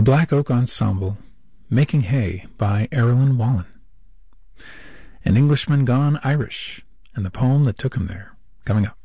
Black Oak Ensemble, Making Hay by Erilyn Wallen. An Englishman Gone Irish, and the poem that took him there, coming up.